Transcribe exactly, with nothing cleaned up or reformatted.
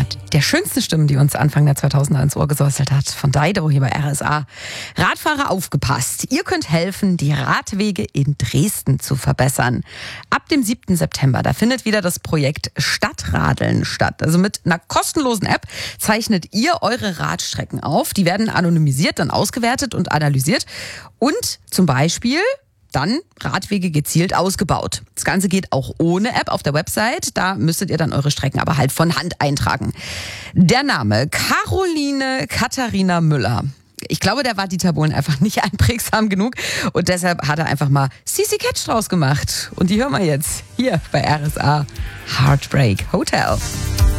einer der schönsten Stimmen, die uns Anfang der zweitausender ins Ohr gesäuselt hat, von Dido hier bei R S A. Radfahrer, aufgepasst! Ihr könnt helfen, die Radwege in Dresden zu verbessern. Ab dem siebten September, da findet wieder das Projekt Stadtradeln statt. Also mit einer kostenlosen App zeichnet ihr eure Radstrecken auf. Die werden anonymisiert, dann ausgewertet und analysiert. Und zum Beispiel dann Radwege gezielt ausgebaut. Das Ganze geht auch ohne App auf der Website. Da müsstet ihr dann eure Strecken aber halt von Hand eintragen. Der Name Caroline Katharina Müller. Ich glaube, der war Dieter Bohlen einfach nicht einprägsam genug. Und deshalb hat er einfach mal Sisi Catch draus gemacht. Und die hören wir jetzt hier bei R S A. Heartbreak Hotel.